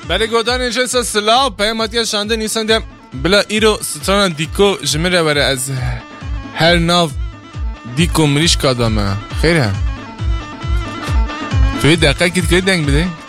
برای گودان نشست سلاو پیاماتی شانده نیستن دیم بلا ایرو ستران دیکو جمره وره از هر ناو دیکو مریش کادامه خیره توی دقیقه کت کردی دنگ بده